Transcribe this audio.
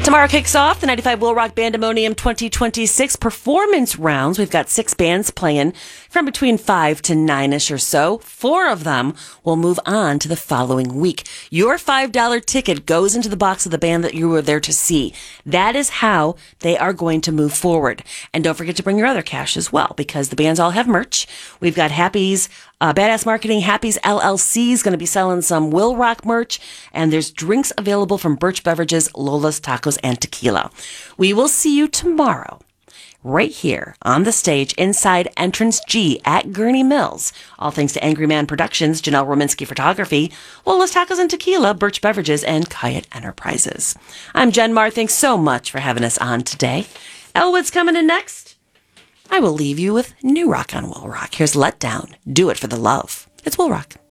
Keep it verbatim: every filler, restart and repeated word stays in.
Tomorrow kicks off the ninety-five Will Rock Bandemonium twenty twenty-six performance rounds. We've got six bands playing from between five to nine-ish or so. Four of them will move on to the following week. Your five dollar ticket goes into the box of the band that you were there to see. That is how they are going to move forward. And don't forget to bring your other cash as well, because the bands all have merch. We've got Happy's Uh, Badass Marketing, Happy's L L C is going to be selling some Will Rock merch, and there's drinks available from Birch Beverages, Lola's Tacos, and Tequila. We will see you tomorrow, right here on the stage inside Entrance G at Gurney Mills. All thanks to Angry Man Productions, Janelle Rominsky Photography, Lola's Tacos and Tequila, Birch Beverages, and Kayet Enterprises. I'm Jen Marr. Thanks so much for having us on today. Elwood's coming in next. I will leave you with new rock on Will Rock. Here's Let Down. Do it for the love. It's Will Rock.